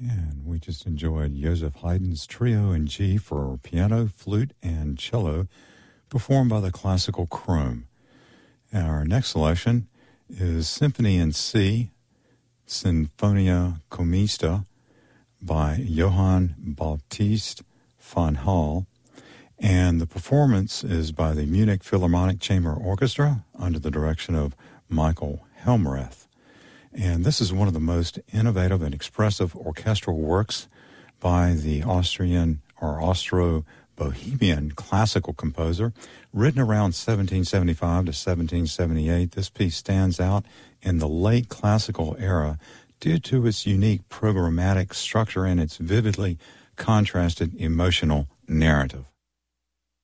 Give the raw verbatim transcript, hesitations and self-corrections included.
And we just enjoyed Joseph Haydn's Trio in G for piano, flute, and cello, performed by the Classical Chrome. And our next selection is Symphony in C, Sinfonia Comista, by Johann Baptist von Hall. And the performance is by the Munich Philharmonic Chamber Orchestra under the direction of Michael Helmreich. And this is one of the most innovative and expressive orchestral works by the Austrian or Austro-Bohemian classical composer. Written around seventeen seventy-five to seventeen seventy-eight, this piece stands out in the late classical era due to its unique programmatic structure and its vividly contrasted emotional narrative.